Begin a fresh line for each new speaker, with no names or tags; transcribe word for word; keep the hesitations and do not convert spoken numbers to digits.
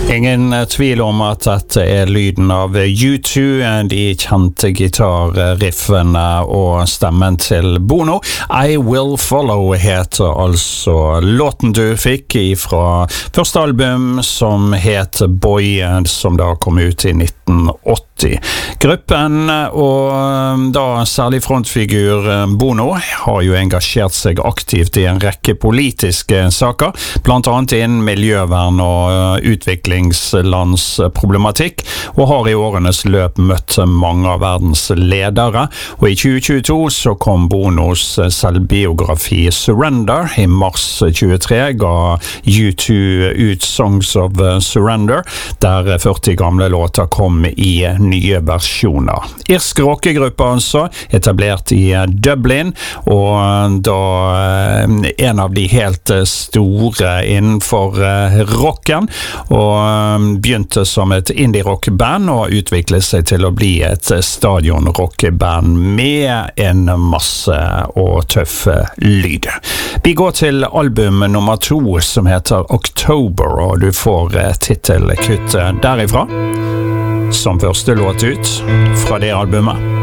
Ingen tvil om at dette er lyden av U to, de kjente gitarriffene og stemmen til Bono. I Will Follow heter altså låten du fikk fra første album som het Boy, som da kom ut i nitten åtti. Gruppen og da særlig frontfigur Bono har jo engasjert seg aktivt i en rekke politiske saker, blant annet innen miljøvern og utviklingslandsproblematikk, og har i årenes løp møtt mange av verdens ledere. Og i tjue tjueto så kom Bonos selvbiografi Surrender. I mars tjuetre ga U to ut Songs of Surrender, der førti gamle låter kom i nye versjoner. Irsk rockegruppe altså, etablert i Dublin, og da en av de helt store innenfor rocken, og begynte som et indie-rockband og utviklet seg til å bli et stadion-rockband med en masse og tøff lyd. Vi går til album nummer to som heter October, og du får titelkuttet derifra som første låt ut fra det albumet.